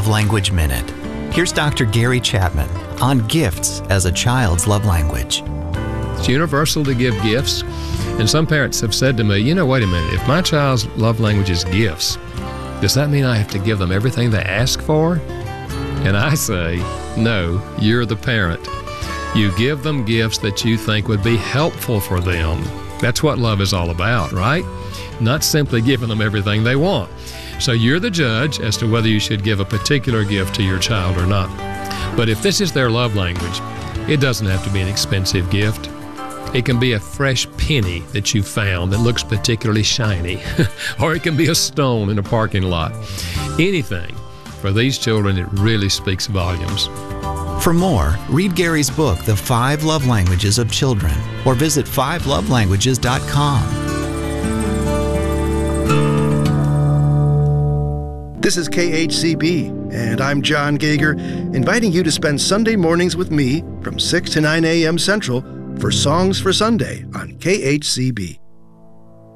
Love Language Minute. Here's Dr. Gary Chapman on gifts as a child's love language. It's universal to give gifts, and some parents have said to me, wait a minute, if my child's love language is gifts, does that mean I have to give them everything they ask for? And I say, no, you're the parent. You give them gifts that you think would be helpful for them. That's what love is all about, right? Not simply giving them everything they want. So you're the judge as to whether you should give a particular gift to your child or not. But if this is their love language, it doesn't have to be an expensive gift. It can be a fresh penny that you found that looks particularly shiny, or it can be a stone in a parking lot. Anything. For these children, it really speaks volumes. For more, read Gary's book, The 5 Love Languages of Children, or visit 5lovelanguages.com. This is KHCB, and I'm John Gager, inviting you to spend Sunday mornings with me from 6 to 9 a.m. Central for Songs for Sunday on KHCB.